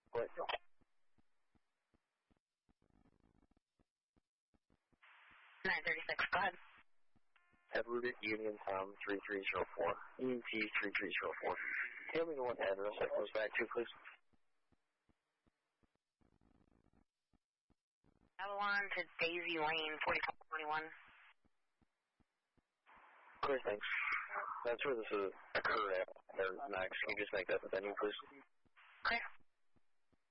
What? 936, go ahead. Edward Union Tom 3304. ENT 3304. Tell me what address that goes back to, please. Avalon to Daisy Lane, 4421. Great, thanks. That's where this is occur at, or Max. Can you just make that the venue, please? Okay.